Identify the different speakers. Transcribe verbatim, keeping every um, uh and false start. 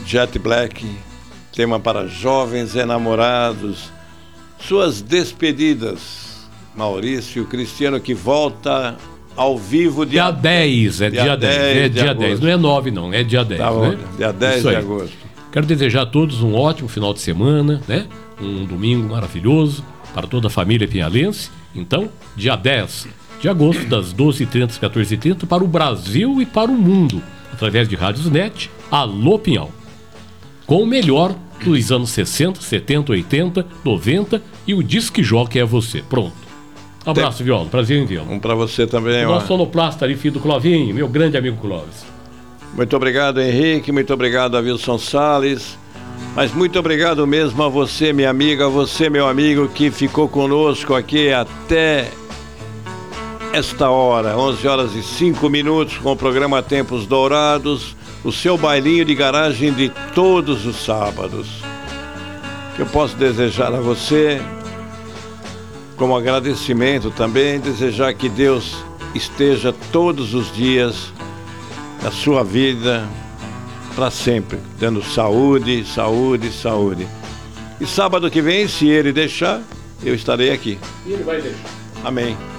Speaker 1: Jet Black, tema para jovens enamorados, suas despedidas. Maurício Cristiano, que volta ao vivo dia,
Speaker 2: dia dez, é dia, dia dez, dez, é dia dez, não é nove não, é dia dez, tá bom, né?
Speaker 1: Dia dez de agosto.
Speaker 2: Quero desejar a todos um ótimo final de semana, né? Um domingo maravilhoso para toda a família pinhalense. Então, dia dez de agosto, das doze e trinta às quatorze e trinta, para o Brasil e para o mundo, através de Rádios Net, Alô Pinhal. Com o melhor dos anos sessenta, setenta, oitenta, noventa e o Disque Jockey é você. Pronto. Abraço, Tem... Viola. Prazer em vê-lo.
Speaker 1: Um para você também.
Speaker 2: O nosso sonoplasta ali, filho do Clovinho, meu grande amigo Clóvis.
Speaker 1: Muito obrigado, Henrique. Muito obrigado a Wilson Salles. Mas muito obrigado mesmo a você, minha amiga, a você, meu amigo, que ficou conosco aqui até esta hora, onze horas e cinco minutos, com o programa Tempos Dourados, o seu bailinho de garagem de todos os sábados. Que eu posso desejar a você, como agradecimento também, desejar que Deus esteja todos os dias na sua vida, para sempre, dando saúde, saúde, saúde. E sábado que vem, se Ele deixar, eu estarei aqui.
Speaker 2: E Ele vai deixar.
Speaker 1: Amém.